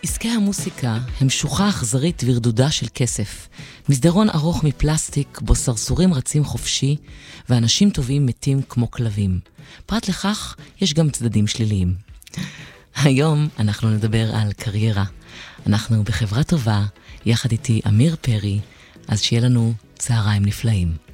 פסקי המוסיקה הם שוחה אכזרית ורדודה של כסף. מסדרון ארוך מפלסטיק בו סרסורים רצים חופשי ואנשים טובים מתים כמו כלבים. פרט לכך יש גם צדדים שליליים. היום אנחנו נדבר על קריירה. אנחנו בחברה טובה, יחד איתי אמיר פרי, אז שיהיה לנו צהריים נפלאים.